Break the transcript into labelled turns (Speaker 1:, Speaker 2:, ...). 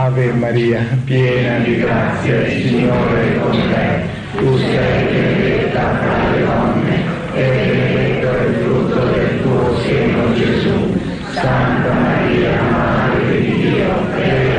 Speaker 1: Ave Maria, piena di grazia, il Signore è con te. Tu sei benedetta fra le donne e benedetto è il frutto del tuo seno, Gesù. Santa Maria, Madre di Dio, prega